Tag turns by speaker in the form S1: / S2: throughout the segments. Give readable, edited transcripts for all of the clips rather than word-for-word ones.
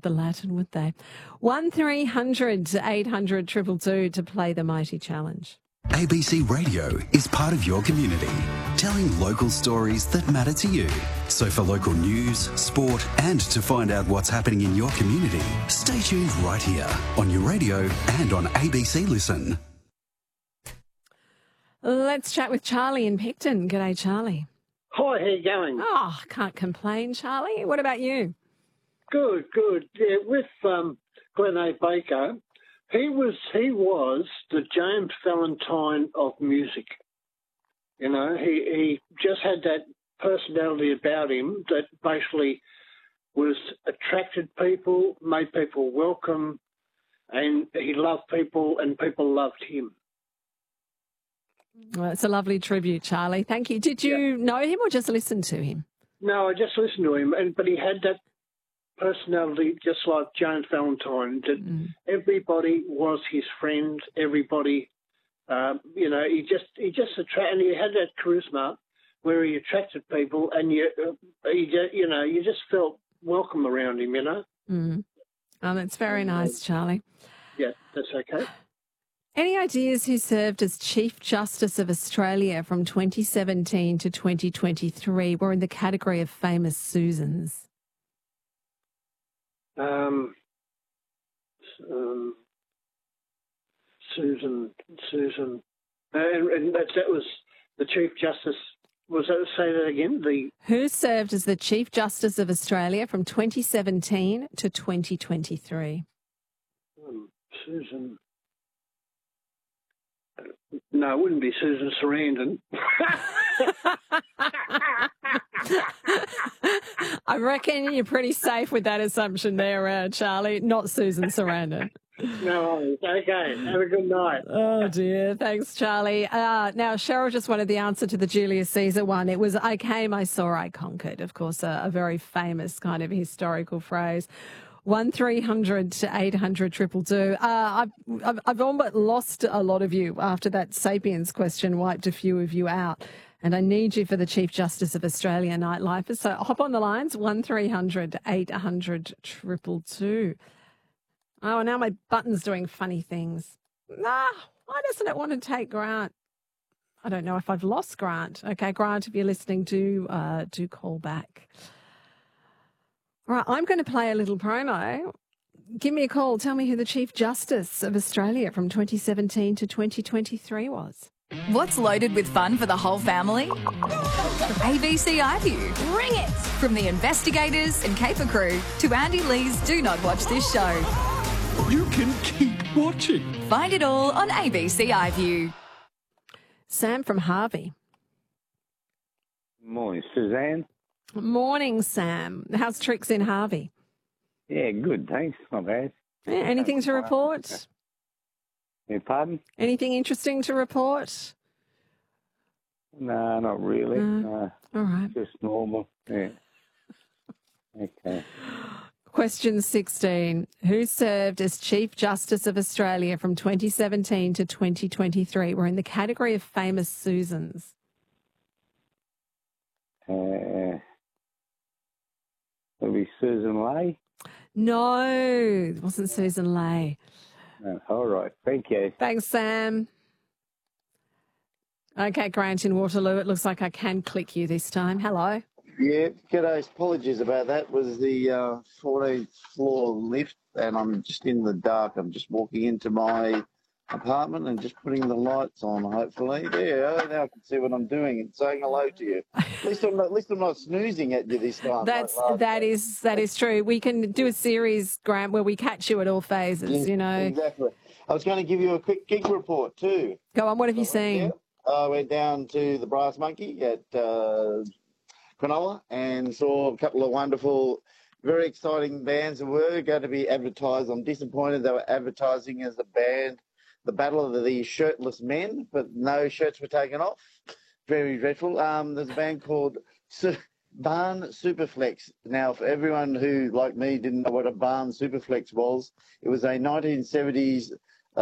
S1: the Latin, would they? 1300 800 222 to play the Mighty Challenge.
S2: ABC Radio is part of your community, telling local stories that matter to you. So for local news, sport, and to find out what's happening in your community, stay tuned right here on your radio and on ABC Listen.
S1: Let's chat with Charlie in Picton. G'day, Charlie.
S3: Hi, how you going?
S1: Oh, can't complain, Charlie. What about you?
S3: Good. Yeah, with Glenn A. Baker, he was the James Valentine of music. You know, he just had that personality about him that basically was attracted people, made people welcome, and he loved people and people loved him.
S1: Well, it's a lovely tribute, Charlie. Thank you. Did you know him or just listen to him?
S3: No, I just listened to him, but he had that personality just like James Valentine, that everybody was his friend, everybody, he just attracted, and he had that charisma where he attracted people, and you just felt welcome around him, you know.
S1: Oh, that's very nice, Charlie.
S3: Yeah, that's okay.
S1: Any ideas who served as Chief Justice of Australia from 2017 to 2023 were in the category of famous Susans? Susan,
S3: and that was the Chief Justice. Was that, say that again?
S1: Who served as the Chief Justice of Australia from 2017 to 2023?
S3: Susan. No, it wouldn't be Susan Sarandon.
S1: I reckon you're pretty safe with that assumption there, Charlie. Not Susan Sarandon.
S3: No, okay. Have a good night.
S1: Oh, dear. Thanks, Charlie. Now, Cheryl just wanted the answer to the Julius Caesar one. It was, I came, I saw, I conquered. Of course, a very famous kind of historical phrase. 1300 800 222. I've almost lost a lot of you after that Sapiens question wiped a few of you out. And I need you for the Chief Justice of Australia Nightlife. So hop on the lines, 1300 800 222. Oh, now my button's doing funny things. Why doesn't it want to take Grant? I don't know if I've lost Grant. Okay, Grant, if you're listening, do call back. All right, I'm going to play a little promo. Give me a call. Tell me who the Chief Justice of Australia from 2017 to 2023 was.
S4: What's loaded with fun for the whole family? ABC iView. Ring it! From the investigators and caper crew to Andy Lee's Do Not Watch This Show.
S5: You can keep watching.
S4: Find it all on ABC iView.
S1: Sam from Harvey.
S6: Morning, Suzanne.
S1: Morning, Sam. How's tricks in Harvey?
S6: Yeah, good, thanks. Not bad.
S1: Yeah, anything to report?
S6: Yeah, pardon?
S1: Anything interesting to report?
S6: No, not really. No.
S1: All right.
S6: Just normal. Yeah. Okay.
S1: Question 16. Who served as Chief Justice of Australia from 2017 to 2023? We're in the category of famous Susans.
S6: It'll be Susan Ley?
S1: No, it wasn't Susan Ley.
S6: All right. Thank you.
S1: Thanks, Sam. Okay, Grant in Waterloo, it looks like I can click you this time. Hello.
S7: Yeah, g'day. Apologies about that. Was the 14th floor lift, and I'm just in the dark. I'm just walking into my apartment and just putting the lights on, hopefully. Yeah, now I can see what I'm doing and saying hello to you. At least I'm not snoozing at you this time.
S1: That is true. We can do a series, Grant, where we catch you at all phases,
S7: Yeah,
S1: you know.
S7: Exactly. I was going to give you a quick gig report too.
S1: Go on, what have you seen?
S7: Yeah, I went down to the Brass Monkey at Cronulla and saw a couple of wonderful, very exciting bands that were going to be advertised. I'm disappointed they were advertising as a band, the Battle of the Shirtless Men, but no shirts were taken off. Very dreadful. There's a band called Barn Superflex. Now, for everyone who, like me, didn't know what a Barn Superflex was, it was a 1970s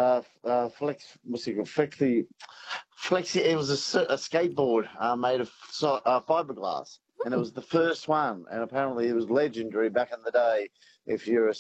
S7: flexi. It was a skateboard made of fiberglass, and it was the first one. And apparently, it was legendary back in the day. If you're